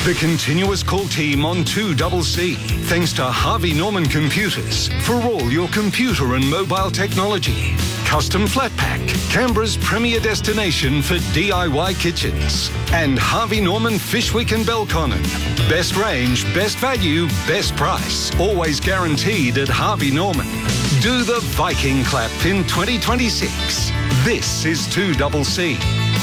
The continuous call team on 2CC. Thanks to Harvey Norman Computers for all your computer and mobile technology. Custom Flat Pack, Canberra's premier destination for DIY kitchens. And Harvey Norman Fishwick and Belconnen. Best range, best value, best price. Always guaranteed at Harvey Norman. Do the Viking clap in 2026. This is 2CC.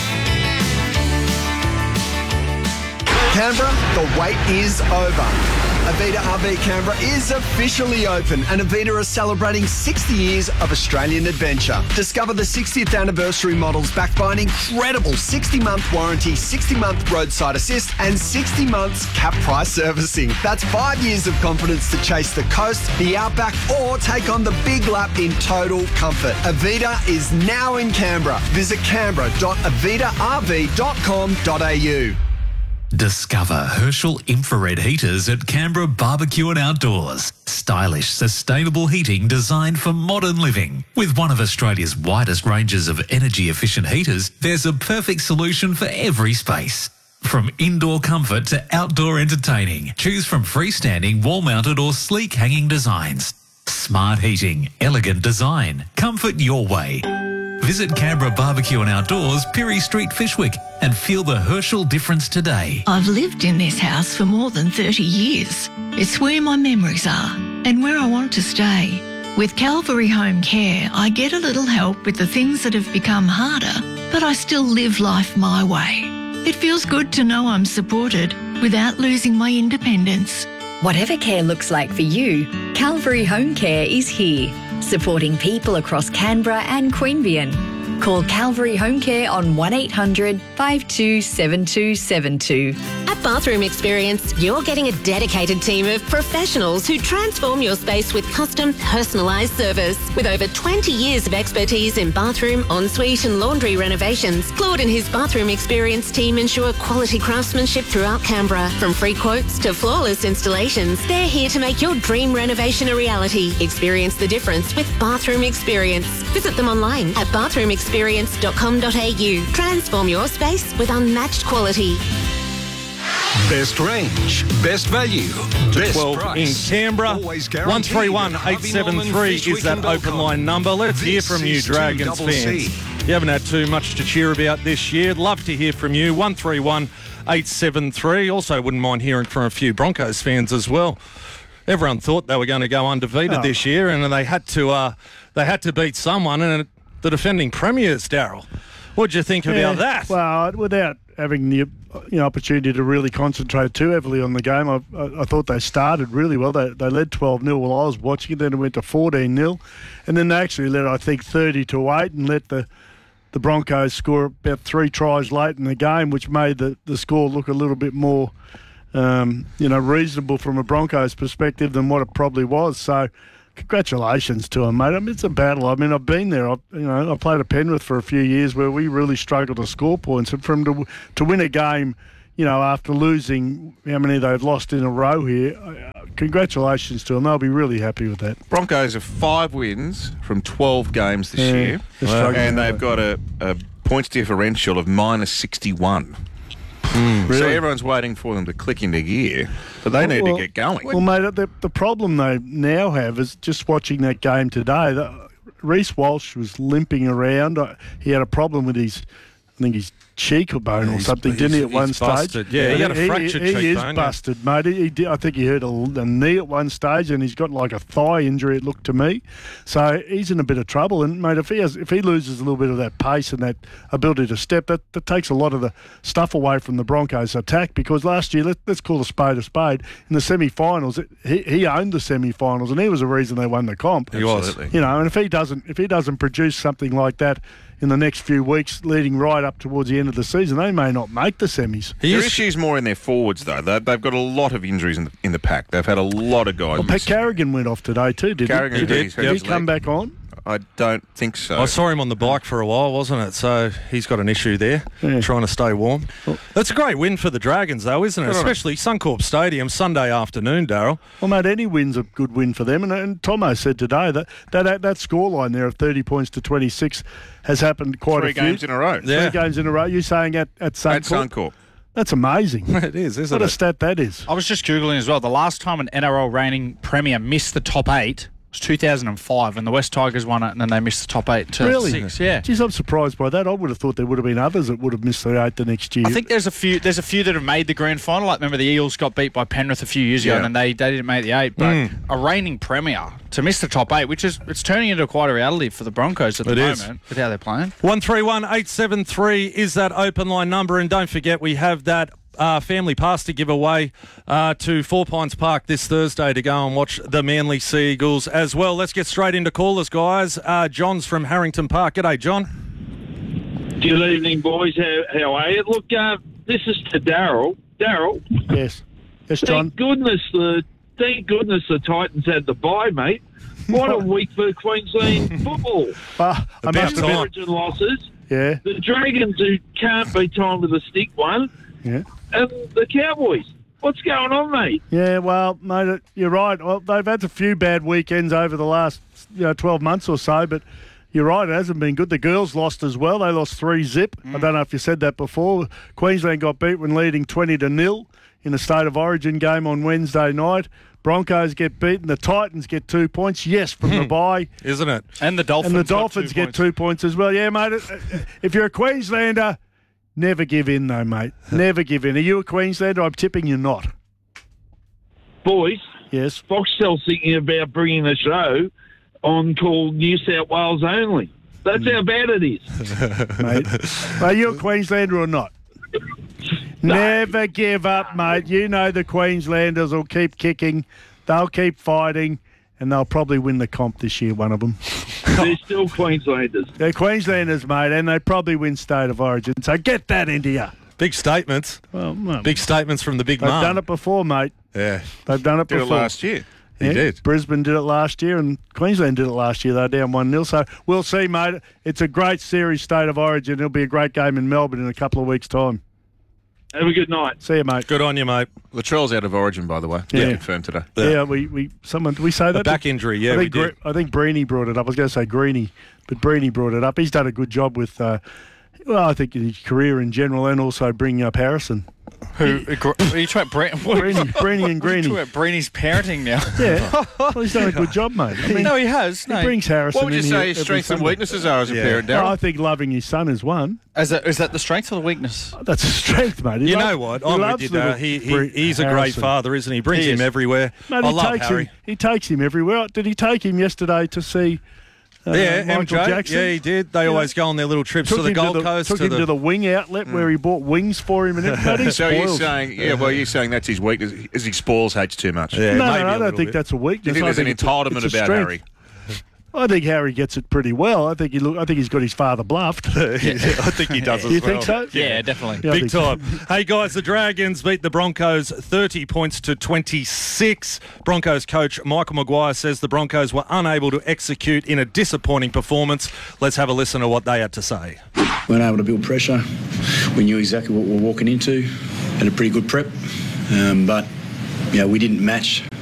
Canberra, the wait is over. Avita RV Canberra is officially open, and Avita are celebrating 60 years of Australian adventure. Discover the 60th anniversary models backed by an incredible 60-month warranty, 60-month roadside assist, and 60 months cap price servicing. That's 5 years of confidence to chase the coast, the outback, or take on the big lap in total comfort. Avita is now in Canberra. Visit canberra.avitarv.com.au. Discover Herschel infrared heaters at Canberra Barbecue and Outdoors. Stylish, sustainable heating designed for modern living. With one of Australia's widest ranges of energy-efficient heaters, there's a perfect solution for every space. From indoor comfort to outdoor entertaining, choose from freestanding, wall-mounted or sleek hanging designs. Smart heating, elegant design, comfort your way. Visit Canberra Barbecue and Outdoors, Pirie Street, Fishwick, and feel the Herschel difference today. I've lived in this house for more than 30 years. It's where my memories are and where I want to stay. With Calvary Home Care, I get a little help with the things that have become harder, but I still live life my way. It feels good to know I'm supported without losing my independence. Whatever care looks like for you, Calvary Home Care is here, supporting people across Canberra and Queanbeyan. Call Calvary Home Care on 1800 527272. At Bathroom Experience, you're getting a dedicated team of professionals who transform your space with custom, personalised service. With over 20 years of expertise in bathroom, ensuite and laundry renovations, Claude and his Bathroom Experience team ensure quality craftsmanship throughout Canberra. From free quotes to flawless installations, they're here to make your dream renovation a reality. Experience the difference with Bathroom Experience. Visit them online at bathroomexperience.com.au. Transform your space with unmatched quality. Best range, best value, best 12 price. in Canberra. 131 873 is that open line number. Let's hear from you, Dragons fans. You haven't had too much to cheer about this year. Love to hear from you. 131 873. Also wouldn't mind hearing from a few Broncos fans as well. Everyone thought they were going to go undefeated this year, and they had to beat someone, and the defending premiers, Daryl. What'd you think about that? Well, without having the opportunity to really concentrate too heavily on the game, I thought they started really well. They led 12-0 while I was watching it, then it went to 14-0, and then they actually led, I think, 30-8 and let the Broncos score about 3 tries late in the game, which made the score look a little bit more reasonable from a Broncos perspective than what it probably was. So congratulations to them, mate. I mean, it's a battle. I mean, I've been there. I played at Penrith for a few years where we really struggled to score points, and for them to win a game, after losing how many they've lost in a row here, congratulations to them. They'll be really happy with that. Broncos have 5 wins from 12 games this year, and they've got a points differential of -61. Really? So everyone's waiting for them to click into gear, but they need to get going. Well, mate, the problem they now have is just watching that game today. Reece Walsh was limping around. He had a problem with his cheekbone or something, didn't he, at one stage? Busted. Yeah, he had a fractured cheekbone. He is busted, mate. I think he hurt a knee at one stage, and he's got like a thigh injury, it looked to me. So he's in a bit of trouble. And, mate, if he loses a little bit of that pace and that ability to step, that takes a lot of the stuff away from the Broncos' attack, because last year, let's call a spade, in the semi-finals, he owned the semi-finals, and he was the reason they won the comp. He was. And if he doesn't produce something like that in the next few weeks leading right up towards the end of the season, they may not make the semis. Their issue's more in their forwards, though. They've got a lot of injuries in the pack. They've had a lot of guys. Well, Pat Carrigan went off today too, didn't he? Did he come back on? I don't think so. I saw him on the bike for a while, wasn't it? So he's got an issue there, trying to stay warm. That's a great win for the Dragons, though, isn't it? Especially Suncorp Stadium, Sunday afternoon, Daryl. Well, mate, any win's a good win for them. And Tomo said today that scoreline there of 30 points to 26 has happened quite a few. 3 games in a row. Yeah. 3 games in a row. You're saying at Suncorp? At Suncorp. That's amazing. It is, isn't What it? a stat that is. I was just Googling as well. The last time an NRL reigning premier missed the top 8 was 2005, and the West Tigers won it, and then they missed the top 8 to Really? 6. Yeah. Geez, I'm surprised by that. I would have thought there would have been others that would have missed the 8 the next year. I think there's a few that have made the grand final. Like, remember the Eels got beat by Penrith a few years ago, and then they didn't make the 8. But a reigning premier to miss the top 8, which is it's turning into quite a reality for the Broncos at the moment with how they're playing. 131873 is that open line number, and don't forget we have that family pass to give away to Four Pines Park this Thursday to go and watch the Manly Sea Eagles as well. Let's get straight into callers, guys. John's from Harrington Park. G'day, John. Good evening, boys. How are you? Look, this is to Daryl. Daryl. Yes. Yes, John. Thank goodness the Titans had the bye, mate. What a week for Queensland football. I must admit, Origin losses. Yeah. The Dragons, who can't be timed with a stick, one. Yeah. And the Cowboys. What's going on, mate? Yeah, well, mate, you're right. Well, they've had a few bad weekends over the last 12 months or so, but you're right, it hasn't been good. The girls lost as well. They lost 3-0. I don't know if you said that before. Queensland got beat when leading 20-0 in the State of Origin game on Wednesday night. Broncos get beaten. The Titans get 2 points. Yes, from the bye. Isn't it? And the Dolphins. And the Dolphins get 2 points as well. Yeah, mate, if you're a Queenslander, never give in, though, mate. Never give in. Are you a Queenslander? I'm tipping you're not. Boys. Yes. Foxtel's thinking about bringing a show on called New South Wales Only. That's how bad it is. Mate, are you a Queenslander or not? No. Never give up, mate. You know the Queenslanders will keep kicking. They'll keep fighting. And they'll probably win the comp this year, one of them. They're still Queenslanders. They're Queenslanders, mate, and they probably win State of Origin. So get that into you. Big statements. Well, big statements from the big man. They've done it before, mate. Yeah. They've done it before. Did it last year. He did. Brisbane did it last year, and Queensland did it last year. They were down 1-0. So we'll see, mate. It's a great series, State of Origin. It'll be a great game in Melbourne in a couple of weeks' time. Have a good night. See you, mate. Good on you, mate. Latrell's out of Origin, by the way. Yeah. Confirmed today. Yeah, did we say that? A back injury, yeah, we did. I think Breeny brought it up. I was going to say Greeny, but Breeny brought it up. He's done a good job with, I think his career in general, and also bringing up Harrison. Are you talking about Breeny and Greeny. You're talking about Breeny's parenting now. Yeah. Well, he's done a good job, mate. I mean, no, he has. He brings Harrison What would you in say here his every strengths and Sunday. weaknesses are as a parent, Darryl? Well, I think loving his son is one. Is that the strength or the weakness? That's a strength, mate. You know what? I'm with you, Darryl. He's a great father, isn't he? He brings him everywhere. Mate, I love Harry. He takes him everywhere. Did he take him yesterday to see Michael MJ. Jackson? Yeah, he did. They always go on their little trips to the Gold Coast. Took him to the wing outlet where he bought wings for him. And so you're saying that's his weakness, is he spoils H too much? Yeah, no, I don't think that's a weakness. Do you think there's an entitlement about Harry? I think Harry gets it pretty well. I think he's got his father bluffed. I think he does as well. You think so? Yeah, definitely. Yeah, Big time. Hey, guys, the Dragons beat the Broncos 30 points to 26. Broncos coach Michael Maguire says the Broncos were unable to execute in a disappointing performance. Let's have a listen to what they had to say. We weren't able to build pressure. We knew exactly what we were walking into. Had a pretty good prep. But we didn't match